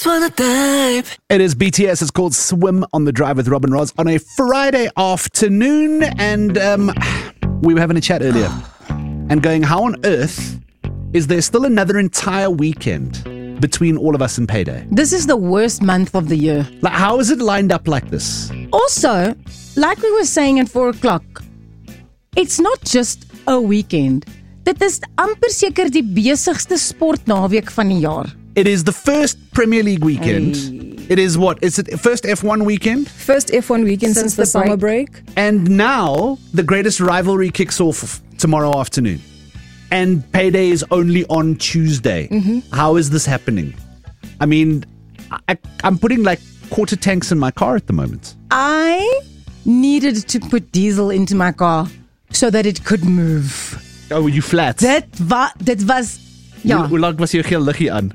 wanna dive. It is BTS. It's called Swim on the Drive with Robin Ross on a Friday afternoon. And we were having a chat earlier and going, how on earth is there still another entire weekend between all of us and payday? This is the worst month of the year. Like, how is it lined up like this? Also, like we were saying at 4 o'clock, it's not just a weekend. Dit is amper seker die besigste sportnaweek van die jaar. It is the first Premier League weekend. It is what? Is it first F1 weekend? First F1 weekend since the summer break. And now the greatest rivalry kicks off tomorrow afternoon. And payday is only on Tuesday. How is this happening? I mean, I'm putting like quarter tanks in my car at the moment. I needed to put diesel into my car so that it could move. Oh, were you flat? Dit was ja. Hoe lank was jou geel liggie aan?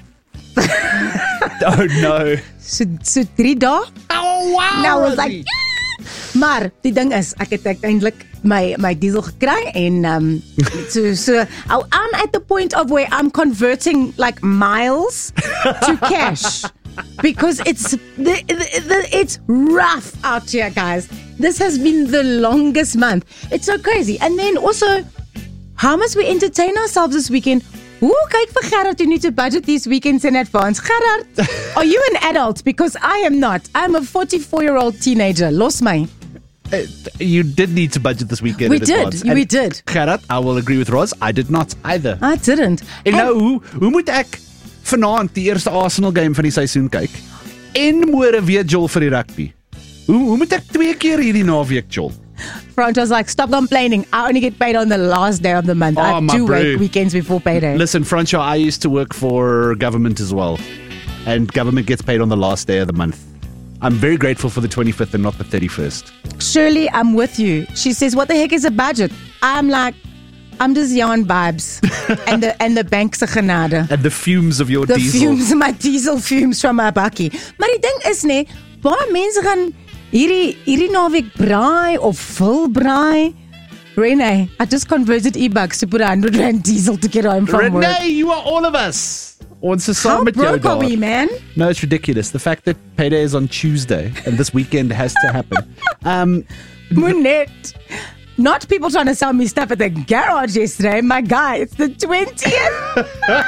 Oh no. So 3 dae. Oh wow. Nou was like, maar die ding is, ek het uiteindelik my diesel gekry en so I'm at the point of where I'm converting like miles to cash because it's rough out here, guys. This has been the longest month. It's so crazy. And then also, how must we entertain ourselves this weekend? Ooh, kyk vir Gerard, you need to budget these weekends in advance. Gerard, are you an adult? Because I am not. I'm a 44-year-old teenager. Los my. You did need to budget this weekend. We did. Gerard, I will agree with Roz. I did not either. I didn't. En nou, hoe moet ek vanaand die eerste Arsenal game van die seisoen kyk? En môre weer Joel vir die rugby. Hoe moet ek 2 keer hierdie naweek, Joel? Front was like, stop complaining. I only get paid on the last day of the month. I do work weekends before payday. Listen, Francho, I used to work for government as well. And government gets paid on the last day of the month. I'm very grateful for the 25th and not the 31st. Shirley, I'm with you. She says, what the heck is a budget? I'm like, I'm just yarn vibes. and the bank's genade. And the fumes of your diesel. The fumes, my diesel fumes from my bakkie. Maar die ding is nie, baie mense gaan hierdie naweek braai of vol braai. Renee, I just converted e-bucks to put 100 rand diesel to get home from work. Renee, you are all of us. How broke are we, man? No, it's ridiculous. The fact that payday is on Tuesday and this weekend has to happen. Monet. Not people trying to sell me stuff at the garage yesterday. My guy, it's the 20th.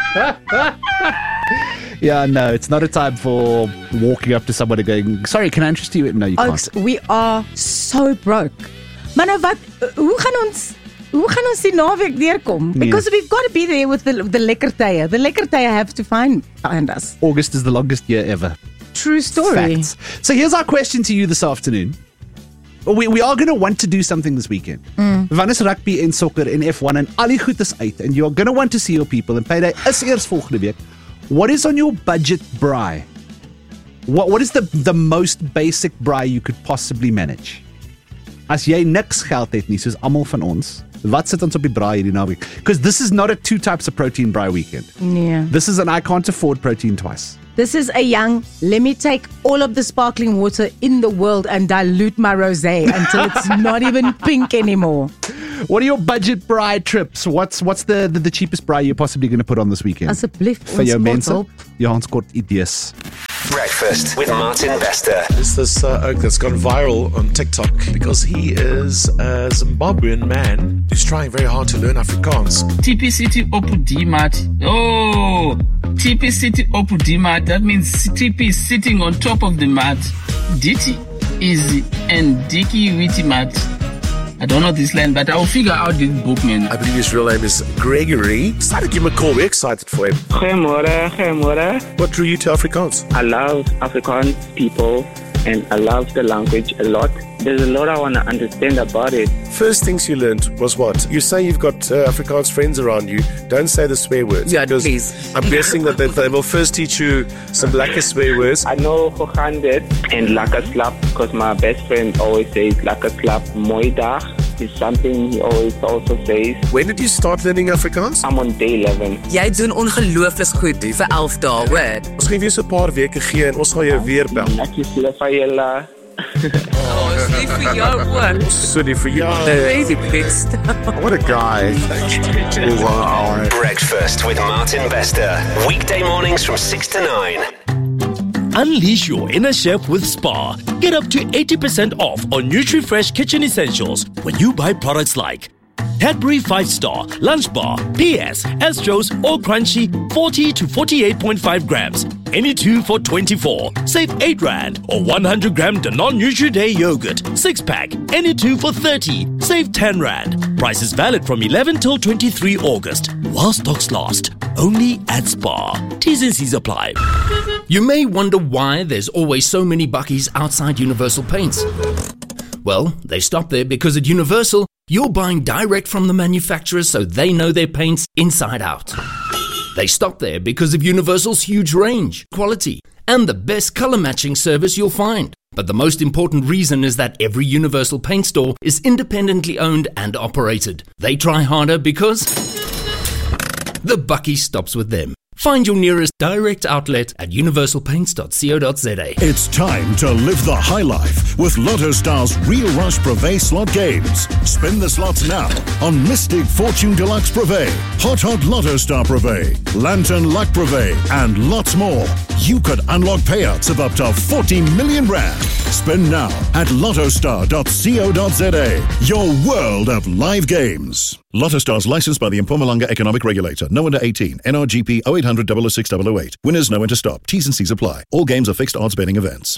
Yeah, no, it's not a time for walking up to someone and going, sorry, can I interest you? No, you can't. We are so broke. Maar nou wat, hoe gaan ons die naweek deurkom? Because we've got to be there with the lekker tye. The lekker tye have to find us. August is the longest year ever. True story. Facts. So here's our question to you this afternoon. We are going to want to do something this weekend. Van is rugby en soccer en F1 en al die goed is uit. And you're going to want to see your people. En payday is eers volgende week. What is on your budget braai? What is the most basic braai you could possibly manage? As jy niks geld het nie, soos almal van ons, wat sit ons op die braai hierdie naweek? Because this is not a 2 types of protein braai weekend. Yeah. This is an I can't afford protein twice. This is a young, let me take all of the sparkling water in the world and dilute my rosé until it's not even pink anymore. What are your budget braai trips? What's the cheapest braai you're possibly going to put on this weekend? Asseblief, vir jou mense? Ja, ons kort idees. Breakfast with Martin Bester. There's this oak that's gone viral on TikTok because he is a Zimbabwean man who's trying very hard to learn Afrikaans. TP City Opudimat. Oh, TP City Opudimat. That means TP is sitting on top of the mat. Ditty, easy, and Dicky Wittimat. I don't know this land, but I'll figure out this book, man. I believe his real name is Gregory. Decided to give him a call. We're excited for him. Goeiemorgen. What drew you to Afrikaans? I love Afrikaans people and I love the language a lot. There's a lot I want to understand about it. First things you learned was what? You say you've got Afrikaans friends around you. Don't say the swear words. Yeah, please. I'm guessing that they will first teach you some lekker swear words. I know Gogandit and lekker slap because my best friend always says lekker slap. Mooi dag is something he always also says. When did you start learning Afrikaans? I'm on day 11. Jy doen ongelooflik goed vir 11 dae, hoor. Ons gaan weer so 'n paar weke gee en ons gaan jou weer bel. Ek is lief vir julle. Oh, lief vir jou ook. So lief vir jou. Baby best. What a guy. Breakfast with Martin Bester. Weekday mornings from 6 to 9. Unleash your inner chef with Spar. Get up to 80% off on NutriFresh kitchen essentials when you buy products like Cadbury 5-Star, Lunch Bar, PS, Astros or Crunchy 40 to 48.5 grams. Any 2 for 24. Save 8 Rand. Or 100 gram Danone Nutri-Day yogurt. 6-pack. Any 2 for 30. Save 10 Rand. Price is valid from 11 till 23 August. While stocks last. Only at Spar. T's and C's apply. You may wonder why there's always so many buckies outside Universal Paints. Well, they stop there because at Universal, you're buying direct from the manufacturers so they know their paints inside out. They stop there because of Universal's huge range, quality, and the best color matching service you'll find. But the most important reason is that every Universal Paint store is independently owned and operated. They try harder because the bucky stops with them. Find your nearest direct outlet at universalpaints.co.za. It's time to live the high life with Lotto Star's Real Rush Privé slot games. Spin the slots now on Mystic Fortune Deluxe Privé, Hot Lotto Star Privé, Lantern Luck Privé, and lots more. You could unlock payouts of up to 40 million Rand. Spin now at lottostar.co.za. Your world of live games. Lotto Stars licensed by the Mpumalanga Economic Regulator. No under 18. NRGP 0800 006 008. Winners know when to stop. T's and C's apply. All games are fixed odds betting events.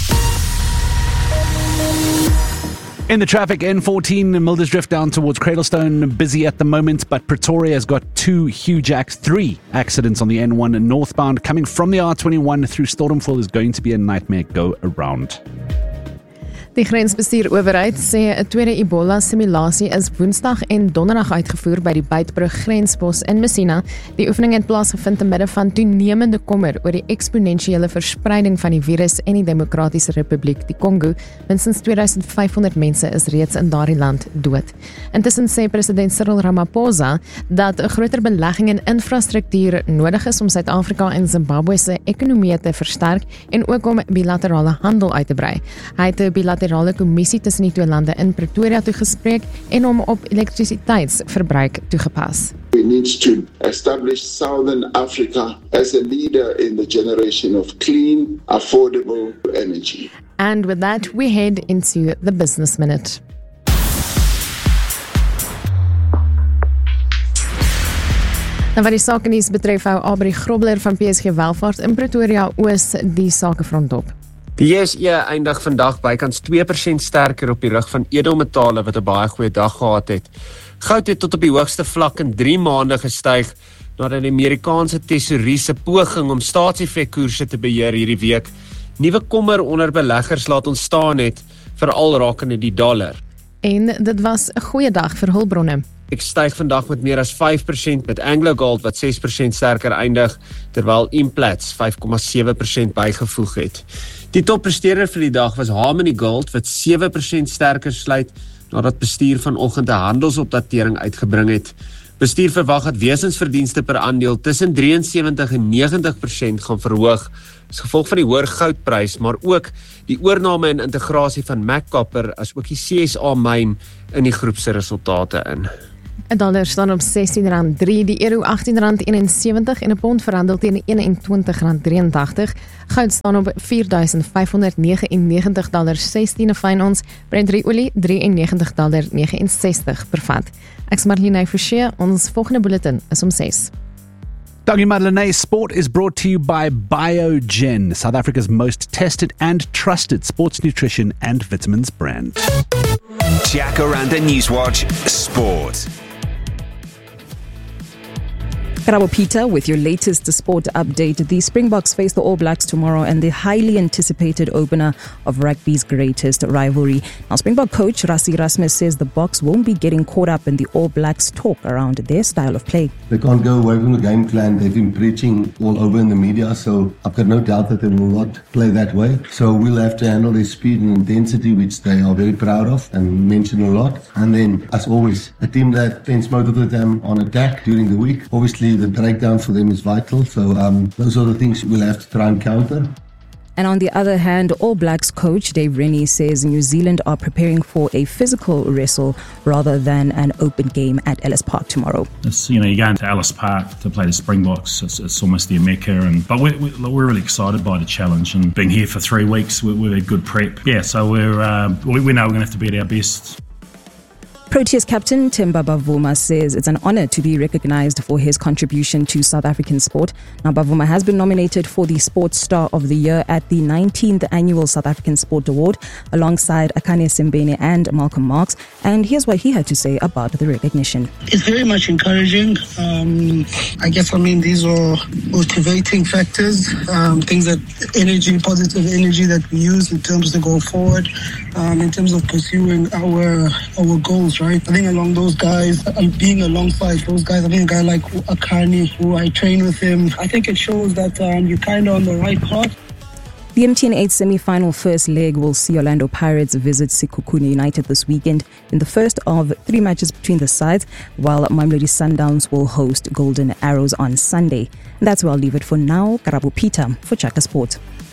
In the traffic, N14 Mildersdrift down towards Cradlestone, busy at the moment, but Pretoria has got three huge accidents on the N1 northbound. Coming from the R21 through Stormville is going to be a nightmare go around. Die grensbestuurowerheid sê 'n tweede Ebola-simulasie is Woensdag en Donderdag uitgevoer by die Beitbrug grenspos in Messina. Die oefening het plaasgevind te midde van toenemende kommer oor die eksponensiële verspreiding van die virus in die Demokratiese Republiek die Kongo. Minstens 2500 mense is reeds in daardie land dood. Intussen sê president Cyril Ramaphosa dat 'n groter belegging in infrastruktuur nodig is om Suid-Afrika en Zimbabwe se ekonomie te versterk en ook om bilaterale handel uit te brei. Hy het 'n bilaterale kommissie tussen die twee lande in Pretoria toegespreek en hom op elektrisiteitsverbruik toegepas. We need to establish Southern Africa as a leader in the generation of clean, affordable energy. And with that, we head into the Business Minute. Nou wat die sakenuus betref, hou Aubrey Grobler van PSG Welvaart in Pretoria Oos die sakefront op. Die JSE eindig vandag bykans 2% sterker op die rug van edelmetale wat 'n baie goeie dag gehad het. Goud het tot op die hoogste vlak in 3 maande gestyg nadat die Amerikaanse tesourier se poging om staatseffekkoerse te beheer hierdie week nuwe kommer onder beleggers laat ontstaan het, veral rakende die dollar. En dit was 'n goeie dag vir hulpbronne. Ek styg vandag met meer as 5% met AngloGold wat 6% sterker eindig, terwyl Implats 5,7% bygevoeg het. Die toppresteerder vir die dag was Harmony Gold wat 7% sterker sluit nadat bestuur vanoggend 'n handelsopdatering uitgebring het. Bestuur verwag dat wesensverdienste per aandeel tussen 73 en 90% gaan verhoog as gevolg van die hoër goudprys, maar ook die oorname en integrasie van Mac Copper as ook die CSA myn in die groep se resultate in. 'n dollar staan op R16.3, die euro R18.71 en 'n pond verhandel teen R21.83. Goud staan op $4,599.16 'n fyn ons. Brent olie $93.69 per vat. Ek's Marlene Forshey, ons volgende bulletin is om 6. Dankie Marlene. Sport is brought to you by Biogen, South Africa's most tested and trusted sports nutrition and vitamins brand. Jacaranda Newswatch Sport. Karabo Peter with your latest sport update. The Springboks face the All Blacks tomorrow and the highly anticipated opener of rugby's greatest rivalry. Now, Springbok coach Rassie Erasmus says the Boks won't be getting caught up in the All Blacks talk around their style of play. They can't go away from the game plan. They've been preaching all over in the media, so I've got no doubt that they will not play that way. So we'll have to handle their speed and intensity, which they are very proud of and mention a lot. And then, as always, a team that spends most of the time on attack during the week. Obviously, the breakdown for them is vital, so those are the things we'll have to try and counter. And on the other hand, All Blacks coach Dave Rennie says New Zealand are preparing for a physical wrestle rather than an open game at Ellis Park tomorrow. You're going to Ellis Park to play the Springboks. It's almost their mecca, but we're really excited by the challenge, and being here for 3 weeks, we've had good prep. Yeah, so we know we're going to have to be at our best. Proteas captain Themba Bavuma says it's an honour to be recognised for his contribution to South African sport. Now, Bavuma has been nominated for the Sports Star of the Year at the 19th Annual South African Sport Award alongside Akane Simbene and Malcolm Marx. And here's what he had to say about the recognition. It's very much encouraging. These are motivating factors, things that positive energy that we use in terms to go forward, in terms of pursuing our goals. Right, I think along those guys, being alongside those guys, I think a guy like Akani, who I train with him, I think it shows that you're kind of on the right path. The MTN 8 semi-final first leg will see Orlando Pirates visit Sekhukhune United this weekend in the first of 3 matches between the sides, while Mamelodi Sundowns will host Golden Arrows on Sunday. And that's where I'll leave it for now. Karabo Peter for Chaka Sport.